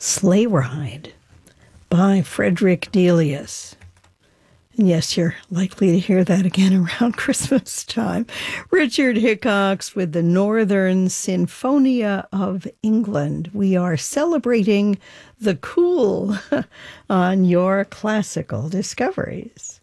Sleigh Ride by Frederick Delius. And yes, you're likely to hear that again around Christmas time. Richard Hickox with the Northern Sinfonia of England. We are celebrating the cool on your classical discoveries.